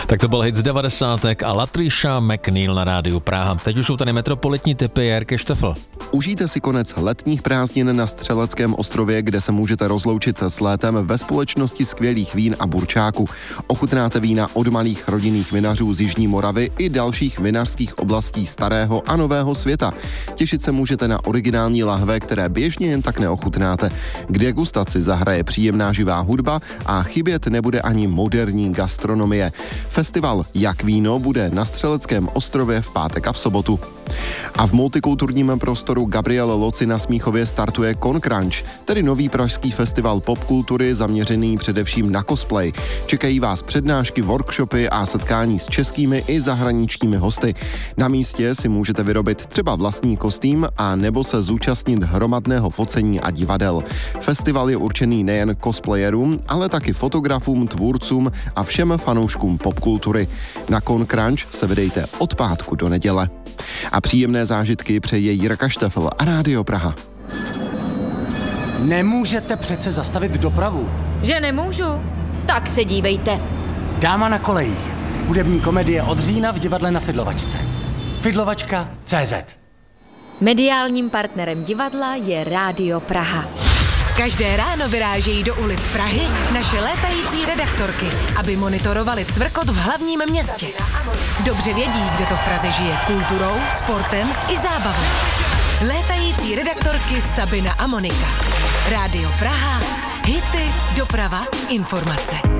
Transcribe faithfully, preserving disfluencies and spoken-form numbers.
Tak to byl hit z devadesátek a Latricia McNeil na rádiu Praha. Teď už jsou tady metropolitní tipy Jarky Štefl. Užijte si konec letních prázdnin na Střeleckém ostrově, kde se můžete rozloučit s létem ve společnosti skvělých vín a burčáků. Ochutnáte vína od malých rodinných vinařů z Jižní Moravy i dalších vinařských oblastí starého a nového světa. Těšit se můžete na originální lahve, které běžně jen tak neochutnáte. K degustaci zahraje příjemná živá hudba a chybět nebude ani moderní gastronomie. Festival Jak víno bude na Střeleckém ostrově v pátek a v sobotu. A v multikulturním prostoru Gabriel Loci na Smíchově startuje Concrunch, tedy nový pražský festival popkultury zaměřený především na cosplay. Čekají vás přednášky, workshopy a setkání s českými i zahraničními hosty. Na místě si můžete vyrobit třeba vlastní kostým a nebo se zúčastnit hromadného focení a divadel. Festival je určený nejen cosplayerům, ale taky fotografům, tvůrcům a všem fanouškům popkultury. Na Concrunch se vydejte od pátku do neděle. A příjemné zážitky přeje Jirka Štefl a Rádio Praha. Nemůžete přece zastavit dopravu. Že nemůžu? Tak se dívejte. Dáma na kolejích. Hudební komedie od října v divadle na Fidlovačce. Fidlovačka tečka cé zet. Mediálním partnerem divadla je Rádio Praha. Každé ráno vyrážejí do ulic Prahy naše létající redaktorky, aby monitorovali cvrkot v hlavním městě. Dobře vědí, kde to v Praze žije kulturou, sportem i zábavou. Létající redaktorky Sabina a Monika. Rádio Praha, hity, doprava, informace.